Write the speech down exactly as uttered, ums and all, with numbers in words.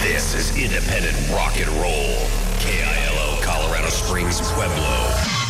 This is independent rock and roll. K I L O Colorado Springs, Pueblo.